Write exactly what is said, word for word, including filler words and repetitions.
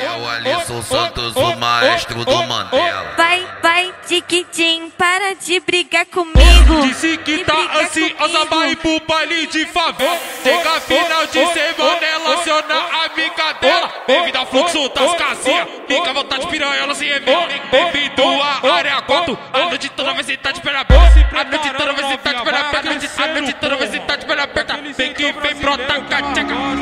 É o Alisson Santos, o maestro do Mandela. Vai, vai, tiquitim, para de brigar comigo. Disse que tá ansiosa pra ir pro baile de favela. Chega final de semana, ela aciona a amiga dela. Bem-vindo ao fluxo das casinhas, fica à vontade, piranha, se revela. Bem-vindo à área quatro, a noite toda vai sentar de perna aberta. A noite toda vai sentar de perna aberta. A noite toda vai sentar de perna aberta. Vem que vem, brota, cateca.